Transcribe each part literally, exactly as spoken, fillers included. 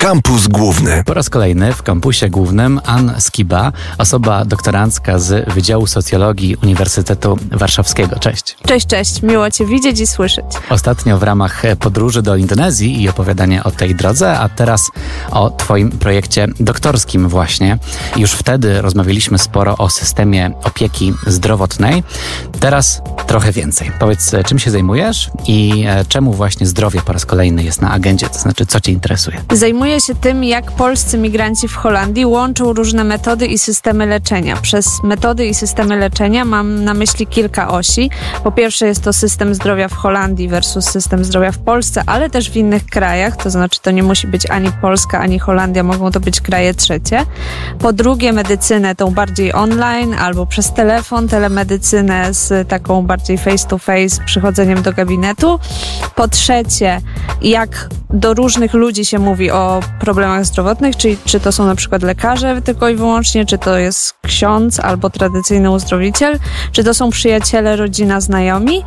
Kampus Główny. Po raz kolejny w kampusie głównym Ann Skiba, osoba doktorancka z Wydziału Socjologii Uniwersytetu Warszawskiego. Cześć. Cześć, cześć. Miło Cię widzieć i słyszeć. Ostatnio w ramach podróży do Indonezji i opowiadania o tej drodze, a teraz o Twoim projekcie doktorskim właśnie. Już wtedy rozmawialiśmy sporo o systemie opieki zdrowotnej. Teraz trochę więcej. Powiedz, czym się zajmujesz i czemu właśnie zdrowie po raz kolejny jest na agendzie? To znaczy, co Cię interesuje? Zajmuję się tym, jak polscy migranci w Holandii łączą różne metody i systemy leczenia. Przez metody i systemy leczenia mam na myśli kilka osi. Po pierwsze jest to system zdrowia w Holandii versus system zdrowia w Polsce, ale też w innych krajach, to znaczy to nie musi być ani Polska, ani Holandia, mogą to być kraje trzecie. Po drugie medycynę tą bardziej online albo przez telefon, telemedycynę z taką bardziej face to face, przychodzeniem do gabinetu. Po trzecie, jak do różnych ludzi się mówi o problemach zdrowotnych, czyli czy to są na przykład lekarze tylko i wyłącznie, czy to jest ksiądz albo tradycyjny uzdrowiciel, czy to są przyjaciele, rodzina, znajomi.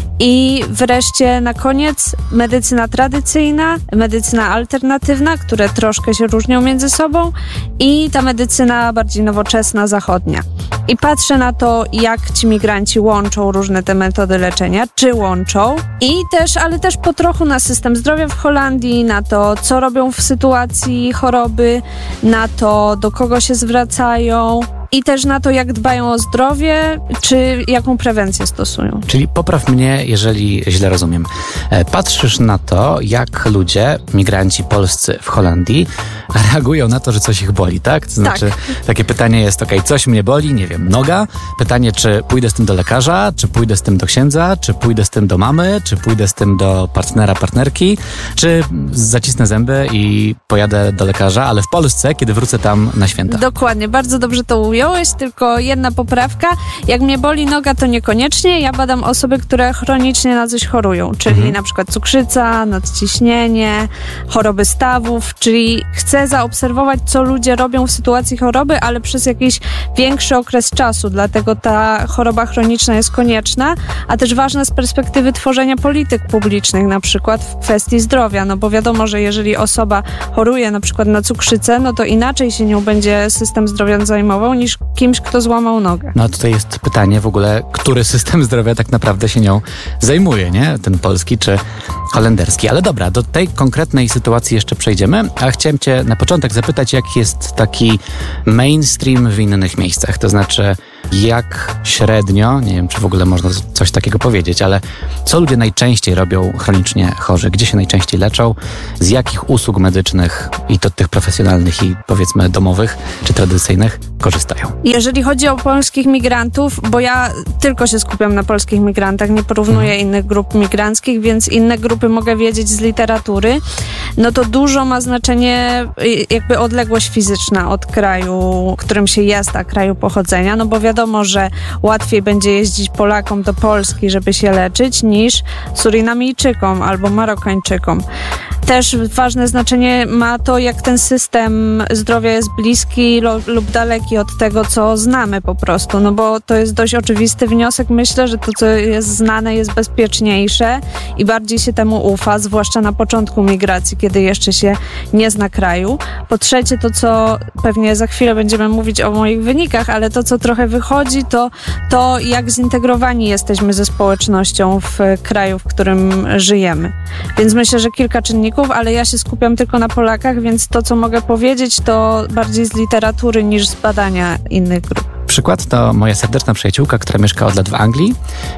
I wreszcie na koniec medycyna tradycyjna, medycyna alternatywna, które troszkę się różnią między sobą, i ta medycyna bardziej nowoczesna, zachodnia. I patrzę na to, jak ci migranci łączą różne te metody leczenia, czy łączą, i też, ale też po trochu na system zdrowia w Holandii, na to, co robią w sytuacji choroby, na to, do kogo się zwracają, i też na to, jak dbają o zdrowie, czy jaką prewencję stosują. Czyli popraw mnie, jeżeli źle rozumiem. Patrzysz na to, jak ludzie, migranci polscy w Holandii, reagują na to, że coś ich boli, tak? To znaczy, tak. Takie pytanie jest, okej, okay, coś mnie boli, nie wiem, noga. Pytanie, czy pójdę z tym do lekarza, czy pójdę z tym do księdza, czy pójdę z tym do mamy, czy pójdę z tym do partnera, partnerki, czy zacisnę zęby i pojadę do lekarza, ale w Polsce, kiedy wrócę tam na święta. Dokładnie, bardzo dobrze to ująłeś, tylko jedna poprawka. Jak mnie boli noga, to niekoniecznie. Ja badam osoby, które chronicznie na coś chorują, czyli mhm. na przykład cukrzyca, nadciśnienie, choroby stawów, czyli chcę zaobserwować, co ludzie robią w sytuacji choroby, ale przez jakiś większy okres czasu, dlatego ta choroba chroniczna jest konieczna, a też ważna z perspektywy tworzenia polityk publicznych, na przykład w kwestii zdrowia, no bo wiadomo, że jeżeli osoba choruje na przykład na cukrzycę, no to inaczej się nią będzie system zdrowia zajmował niż kimś, kto złamał nogę. No tutaj jest pytanie w ogóle, który system zdrowia tak naprawdę się nią zajmuje, nie? Ten polski czy holenderski. Ale dobra, do tej konkretnej sytuacji jeszcze przejdziemy, a chciałem Cię na początek zapytać, jak jest taki mainstream w innych miejscach, to znaczy jak średnio, nie wiem, czy w ogóle można coś takiego powiedzieć, ale co ludzie najczęściej robią chronicznie chorzy, gdzie się najczęściej leczą, z jakich usług medycznych, i to tych profesjonalnych i powiedzmy domowych czy tradycyjnych, korzystają? Jeżeli chodzi o polskich migrantów, bo ja tylko się skupiam na polskich migrantach, nie porównuję hmm. innych grup migranckich, więc inne grupy mogę wiedzieć z literatury, no to dużo ma znaczenie jakby odległość fizyczna od kraju, w którym się jest, a kraju pochodzenia, no bo wiadomo, że łatwiej będzie jeździć Polakom do Polski, żeby się leczyć, niż Surinamijczykom albo Marokańczykom. Też ważne znaczenie ma to, jak ten system zdrowia jest bliski lo, lub daleki od tego, co znamy po prostu, no bo to jest dość oczywisty wniosek. Myślę, że to, co jest znane, jest bezpieczniejsze i bardziej się temu ufa, zwłaszcza na początku migracji, kiedy jeszcze się nie zna kraju. Po trzecie, to co pewnie za chwilę będziemy mówić o moich wynikach, ale to, co trochę wychodzi, to to, jak zintegrowani jesteśmy ze społecznością w kraju, w którym żyjemy. Więc myślę, że kilka czynników, ale ja się skupiam tylko na Polakach, więc to, co mogę powiedzieć, to bardziej z literatury niż z badania innych grup. Przykład to moja serdeczna przyjaciółka, która mieszka od lat w Anglii,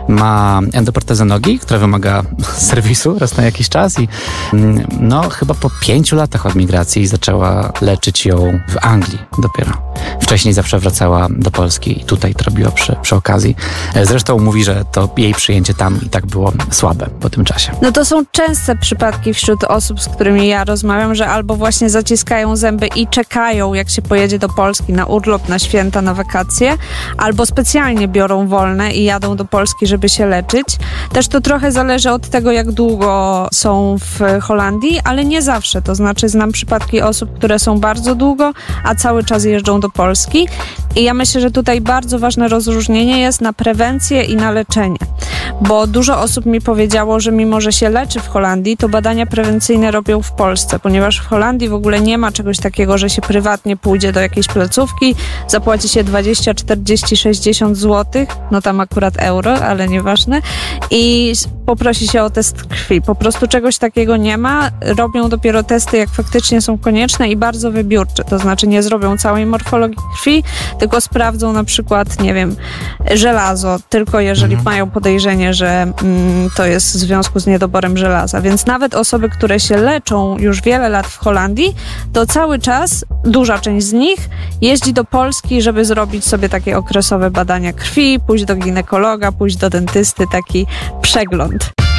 ma endoprotezę nogi, która wymaga serwisu raz na jakiś czas i no chyba po pięciu latach od migracji zaczęła leczyć ją w Anglii dopiero. Wcześniej zawsze wracała do Polski i tutaj to robiła przy, przy okazji. Zresztą mówi, że to jej przyjęcie tam i tak było słabe po tym czasie. No to są częste przypadki wśród osób, z którymi ja rozmawiam, że albo właśnie zaciskają zęby i czekają, jak się pojedzie do Polski na urlop, na święta, na wakacje, albo specjalnie biorą wolne i jadą do Polski, żeby się leczyć. Też to trochę zależy od tego, jak długo są w Holandii, ale nie zawsze. To znaczy znam przypadki osób, które są bardzo długo, a cały czas jeżdżą do Polski. I ja myślę, że tutaj bardzo ważne rozróżnienie jest na prewencję i na leczenie. bo dużo osób mi powiedziało, że mimo, że się leczy w Holandii, to badania prewencyjne robią w Polsce, ponieważ w Holandii w ogóle nie ma czegoś takiego, że się prywatnie pójdzie do jakiejś placówki, zapłaci się dwadzieścia, czterdzieści, sześćdziesiąt złotych, no tam akurat euro, ale nieważne, i poprosi się o test krwi. Po prostu czegoś takiego nie ma. Robią dopiero testy, jak faktycznie są konieczne i bardzo wybiórcze. To znaczy nie zrobią całej morfologii krwi, tylko sprawdzą na przykład, nie wiem, żelazo, tylko jeżeli mhm. mają podejrzenie, że mm, to jest w związku z niedoborem żelaza. Więc nawet osoby, które się leczą już wiele lat w Holandii, to cały czas duża część z nich jeździ do Polski, żeby zrobić sobie takie okresowe badania krwi, pójść do ginekologa, pójść do dentysty, taki przegląd.